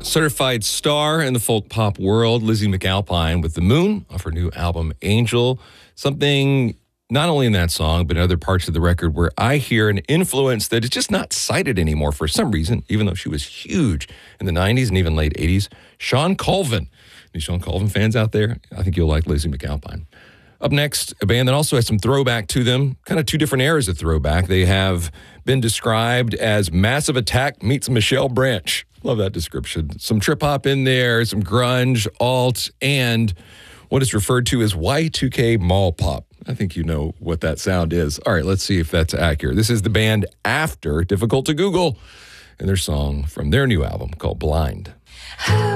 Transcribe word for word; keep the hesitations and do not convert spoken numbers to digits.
Certified star in the folk pop world, Lizzie McAlpine with The Moon off her new album, Angel. Something not only in that song, but in other parts of the record where I hear an influence that is just not cited anymore for some reason, even though she was huge in the nineties and even late eighties. Shawn Colvin. Any Shawn Colvin fans out there? I think you'll like Lizzie McAlpine. Up next, a band that also has some throwback to them, kind of two different eras of throwback. They have been described as Massive Attack meets Michelle Branch. Love that description. Some trip-hop in there, some grunge, alt, and what is referred to as Y two K mall pop. I think you know what that sound is. All right, let's see if that's accurate. This is the band After, difficult to Google, and their song from their new album called Blind.